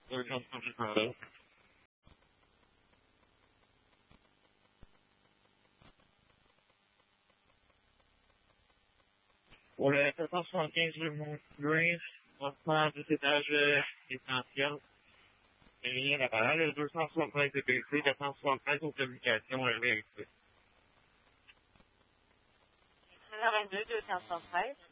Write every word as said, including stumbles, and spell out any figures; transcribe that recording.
Oui, j'ai entendu parler. Pour le sept cent soixante-quinze rue Montgreen, on se prend deux étages euh, essentiels. Il y a rien à parler. Le deux cent soixante-treize de P C, quatre cent soixante-treize aux communications avec vingt-deux, deux cent soixante-treize.